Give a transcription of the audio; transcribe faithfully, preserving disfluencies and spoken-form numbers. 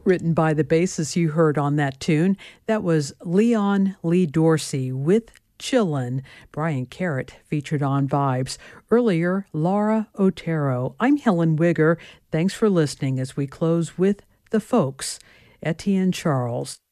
written by the bassist you heard on that tune. That was Leon Lee Dorsey with Chillin'. Brian Carrot featured on Vibes. Earlier, Laura Otero. I'm Helen Wigger. Thanks for listening as we close with The Folks, Etienne Charles.